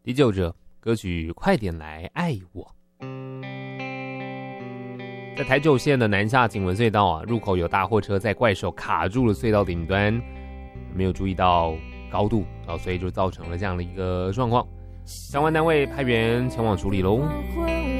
第9者歌曲《快点来爱我》。在台九线的南下景文隧道啊，入口有大货车在怪手卡住了隧道顶端，没有注意到高度所以就造成了这样的一个状况。相关单位派员前往处理喽。